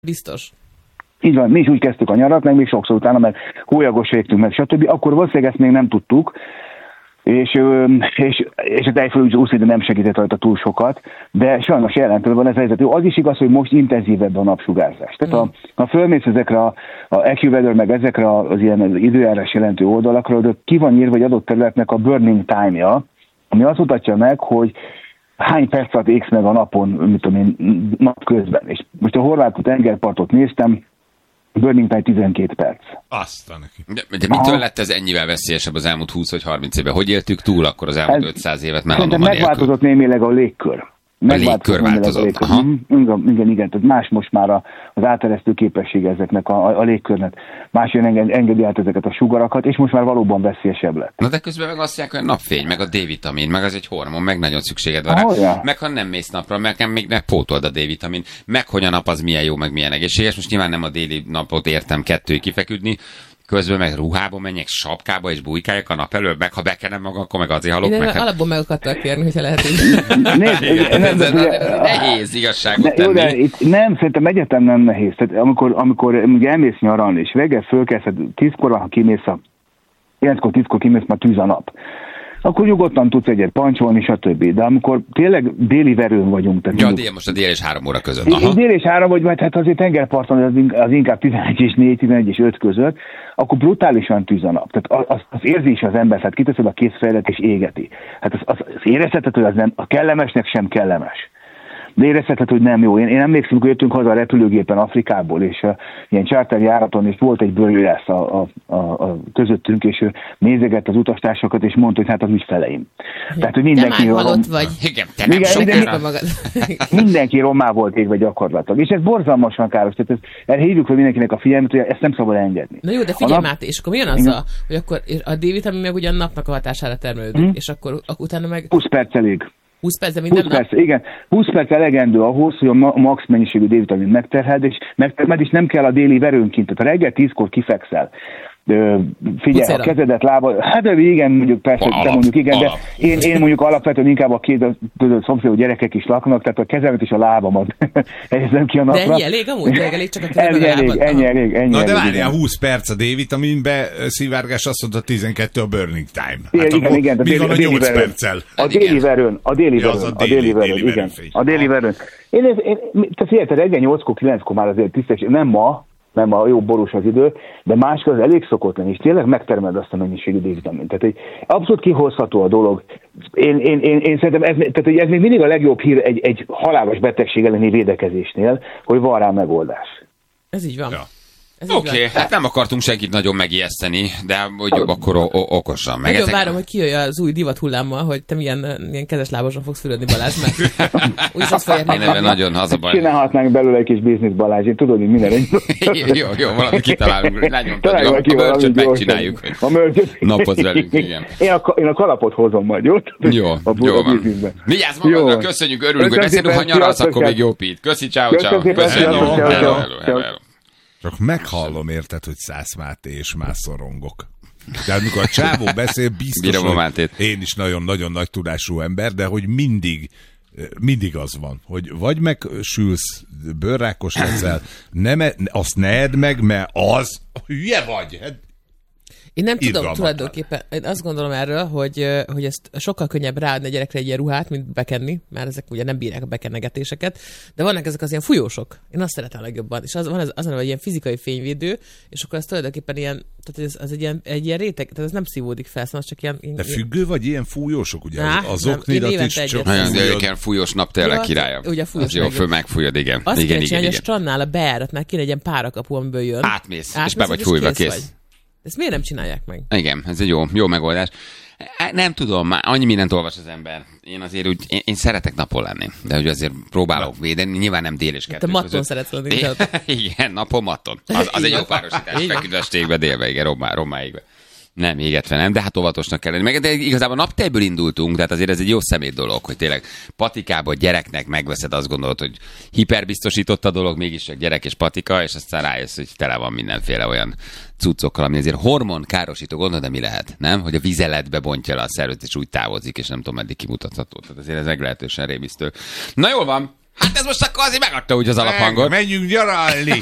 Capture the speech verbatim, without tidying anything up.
Biztos. Így van, mi is úgy kezdtük a nyarat, meg még sokszor utána, meg hólyagos égtünk meg, stb. Akkor valószínűleg ezt még nem tudtuk, és, és, és az Eiffel úszítő nem segített rajta túl sokat, de sajnos jelentően van ez a helyzet. Az is igaz, hogy most intenzívebb a napsugárzás. Tehát ha, ha fölmész ezekre a, a AccuWeather, meg ezekre az ilyen időjárás jelentő oldalakra, de ki van írva egy adott területnek a burning time-ja, ami azt mutatja meg, hogy hány perc alatt égsz meg a napon, mit tudom én, napközben. És most a horvát tengerpartot néztem, burning time tizenkét perc. Azt neki. De, de mitől lett ez ennyivel veszélyesebb az elmúlt húsz vagy harminc évben? Hogy éltük túl akkor az elmúlt ötszáz évet melanoma nélkül? Megváltozott némileg a légkör. A légkör változott. Aha. Igen, igen, igen, tehát más most már az áteresztő képessége ezeknek a, a, a légkörnek. Más jön enged, engedi át ezeket a sugarakat, és most már valóban veszélyesebb lett. Na de közben meg azt mondják, hogy a napfény, meg a D-vitamin, meg az egy hormon, meg nagyon szükséged van rá. Oh, ja. Meg ha nem mész napra, meg még ne pótold a D-vitamin, meg hogy a nap az milyen jó, meg milyen egészséges. Most nyilván nem a déli napot értem kettőig kifeküdni, közben meg ruhába menjek, sapkába és bújkáljak a nap előbb, meg ha bekenem magam, akkor meg azért halok én meg. Én hát... alapból meg akartak kérni, hogyha lehet így. Nehéz igazságot ne, tenni. Jó, de itt nem, szerintem egyetem nem nehéz. Tehát amikor, amikor ugye elmész nyaralni, és reggel fölkelsz, tízkor, ha kimész a kilenckor, tízkor kimész, már tűz a nap, akkor nyugodtan tudsz egyet pancsolni, stb. De amikor tényleg déli verőn vagyunk... Tehát ja, mondjuk, dél, most a dél és három óra között. Aha. Dél és három, vagy mert hát azért tengerparton az inkább tizenegy és négy, tizenegy és öt között, akkor brutálisan tűz a nap. Tehát az, az érzi is az ember, tehát kiteszed a kézfejlet és égeti. Hát az, az, az érezhető, hogy az nem, a kellemesnek sem kellemes. De érezhetett, hogy nem jó. Én, én emlékszem, hogy jöttünk haza a repülőgépen Afrikából, és uh, ilyen charterjáraton, és volt egy bőrjörász a, a, a, a közöttünk, és ő nézegett az utastársakat, és mondta, hogy hát az ügyfeleim. Tehát, hogy mindenki... Te már halott vagy. Igen, te nem igen, sokára. magad. Mindenki rommá volt égve gyakorlatilag. És ez borzalmasan káros. Tehát ez, erre hívjuk fel mindenkinek a figyelmet, hogy ezt nem szabad engedni. Na jó, de figyelj nap... már, és akkor mi jön azzal, hogy akkor a D-vitamin meg ugyan napnak a hatására termelődik, hmm. és akkor, akkor utána meg... húsz perc elég. húsz perc, de minden húsz perc, igen. húsz perc elegendő ahhoz, hogy a max mennyiségű D-vitamin megterheld, és megtermeld, és nem kell a déli verőnként. Tehát a reggel tízkor kifekszel. Figyelj, Pucéra. A kezedet, lába, hát de igen, mondjuk persze, alap, te mondjuk igen, alap. de én, én mondjuk alapvetően inkább a két között szomszédú gyerekek is laknak, tehát a kezemet és a lábamat helyezem ki a napra. De ennyi elég amúgy? Elég csak a kezemet ennyi a elég, lábad? ennyi elég, ennyi Na elég, de várjál, igen. húsz perc a D-vitaminbe, szivárgás azt mondta tizenkettő a burning time. Hát igen, akkor igen, mi van a nyolc perccel? A déli verőn, a déli Ja, verőn, az a a déli- déli verőn, déli igen. verőfény. A déli verőn. Én, én, én, te figyelj, te reggel nyolckor, kilenckor már azért tisztes, nem ma, nem a jó borús az idő, de máskor az elég szokott lenni, és tényleg megtermeld azt a mennyiségű D-vitamint. Tehát egy abszolút kihozható a dolog. Én, én, én, én szerintem ez, tehát, hogy ez még mindig a legjobb hír egy, egy halálos betegség elleni védekezésnél, hogy van rá megoldás. Ez így van. Ja. Oké, okay, hát nem akartunk senkit nagyon megijeszteni, de hogy jobb akkor o- o- okosan. Meg Nagyon ezek... várom, hogy kijöjjön az új divat hullámmal, hogy te milyen, milyen kezes lábason fogsz fürödni, Balázs, mert úgyis azt fogják Én ebben megkapni. nagyon az a baj. Csinálhatnánk belőle egy kis biznisz, Balázs, én tudod, hogy minden egy... jó, jó, jó, valamit kitalálunk, lányom, Találjuk a ki valamit mörcsöt gyorsan. megcsináljuk, hogy A mörcsöt. napoz velünk, igen. Én a, én a kalapot hozom majd, jó? Jó, a, jó a van. bizniszben. Vigyázz Jó magadra, van. köszönjük, örülünk, hogy Köszönöm beszélünk, ha szépen, nyaralsz, sziasztok, akkor még sziasztok. jó pít. Köszi, ciao, Köszönöm ciao. szépen, Köszönjük. sziasztok, Hello, ciao, hello, ciao. hello, hello. Csak meghallom, érted, hogy Szász Máté és más szorongok. De amikor a csávó beszél, biztos, Bírom a hogy Mátét. én is nagyon-nagyon nagy tudású ember, de hogy mindig, mindig az van, hogy vagy megsülsz, bőrrákos leszel, nem e, azt ne edd meg, mert az, hülye vagy. Hát, Én nem tudom Irgalmatlan. tulajdonképpen, én azt gondolom erről, hogy, hogy ezt sokkal könnyebb ráadni a gyerekre egy ilyen ruhát, mint bekenni, mert ezek ugye nem bírják a bekennegetéseket, de vannak ezek az ilyen fújósok. Én azt szeretem legjobban. És az van az, az egy ilyen fizikai fényvédő, és akkor ez tulajdonképpen ilyen, tehát ez, az egy ilyen, egy ilyen réteg, tehát ez nem szívódik fel, szóval az csak ilyen... de függő vagy ilyen fújósok, ugye? Á, Az nem, oknidat én is évente csak egyet. Nagyon, de fújod. egyébként fújós nap tényleg Ja, királya. ugye fújós Az jó, meg. föl megfújod, igen. Azt Igen, kell igen, csinálni, hogy a igen. strandnál a bejáratnál kéne egy ilyen párakapu, amiből jön. Átmész, és be vagy fújva, kész. Vagy. Ezt miért nem csinálják meg? Igen, ez egy jó, jó megoldás. Nem tudom, már annyi mindent olvas az ember. Én azért úgy, én, én szeretek napon lenni, de hogy azért próbálok védeni, nyilván nem dél és kettő Te matton között. szeretsz lenni. Igen, napon matton. Az, az egy jó párosítás. Feküdve estékbe, délbe, igen, rommá, rommá égve. Nem, égetve nem, de hát óvatosnak kell lenni. Meg, de igazából naptejből indultunk, tehát azért ez egy jó szemét dolog, hogy tényleg patikából gyereknek megveszed, azt gondolod, hogy hiperbiztosított a dolog, mégis csak gyerek és patika, és aztán rájössz, hogy tele van mindenféle olyan cuccokkal, ami azért hormonkárosító, gondolod, de mi lehet, nem? Hogy a vizeletbe bontja le a szervet, és úgy távozik, és nem tudom, meddig kimutatható. Tehát azért ez meglehetősen rémisztő. Na jól van, Hát ez most akkor azért megadta úgy az alaphangot. Menjünk nyaralni.